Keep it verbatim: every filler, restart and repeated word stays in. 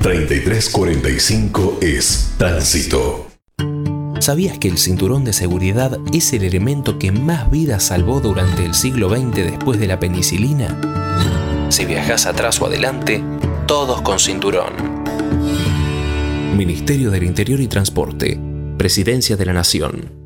treinta y tres cuarenta y cinco es Tránsito. ¿Sabías que el cinturón de seguridad es el elemento que más vidas salvó durante el siglo veinte después de la penicilina? Si viajas atrás o adelante, todos con cinturón. Ministerio del Interior y Transporte, Presidencia de la Nación.